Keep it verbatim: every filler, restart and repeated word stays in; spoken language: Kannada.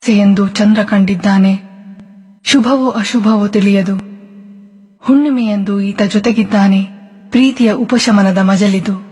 ಎಂದು ಚಂದ್ರ ಕಂಡಿದ್ದಾನೆ. ಶುಭವೋ ಅಶುಭವೋ ತಿಳಿಯದು. ಹುಣ್ಣಿಮೆಯೆಂದು ಈತ ಜೊತೆಗಿದ್ದಾನೆ. ಪ್ರೀತಿಯ ಉಪಶಮನದ ಮಜಲಿದು.